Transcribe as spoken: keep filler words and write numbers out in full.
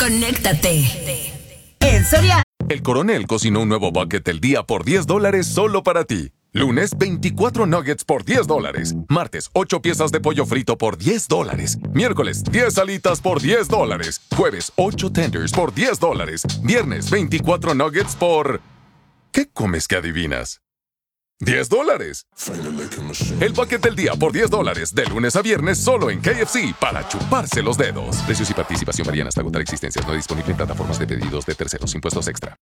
Conéctate. En Soriana. El Coronel cocinó un nuevo bucket del día por diez dólares solo para ti. Lunes, veinticuatro nuggets por diez dólares. Martes, ocho piezas de pollo frito por diez dólares. Miércoles, diez alitas por diez dólares. Jueves, ocho tenders por diez dólares. Viernes, veinticuatro nuggets por... ¿Qué comes que adivinas? ¡diez dólares! El bucket del día por diez dólares. De lunes a viernes solo en K F C para chuparse los dedos. Precios y participación varían hasta agotar existencias. No disponible en plataformas de pedidos de terceros. Impuestos extra.